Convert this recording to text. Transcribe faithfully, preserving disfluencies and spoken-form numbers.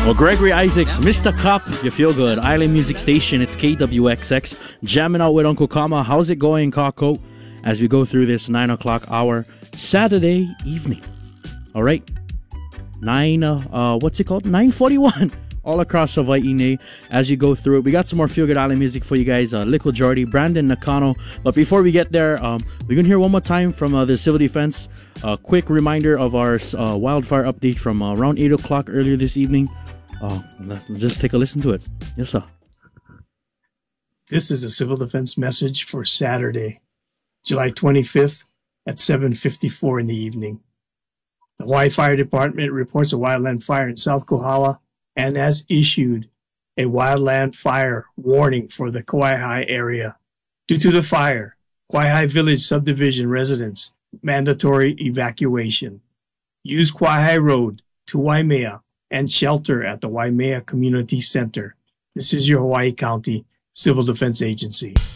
Well, Gregory Isaacs, Mister Cup, you feel good. Island Music Station, it's K W X X. Jamming out with Uncle Kama. How's it going, Kako? As we go through this nine o'clock hour Saturday evening. All right. nine, uh, uh what's it called? nine forty-one. All across Hawaii. As you go through it, we got some more Feel Good Island music for you guys. Uh, Liquid Jordy, Brandon Nakano. But before we get there, um, we're going to hear one more time from uh, the Civil Defense. A uh, quick reminder of our uh, wildfire update from uh, around eight o'clock earlier this evening. Uh, let's just take a listen to it. Yes, sir. This is a Civil Defense message for Saturday, July twenty-fifth at seven fifty-four in the evening. The Hawaii Fire Department reports a wildland fire in South Kohala and has issued a wildland fire warning for the Kawaihae area. Due to the fire, Kawaihae Village subdivision residents mandatory evacuation. Use Kawaihae Road to Waimea and shelter at the Waimea Community Center. This is your Hawaii County Civil Defense Agency.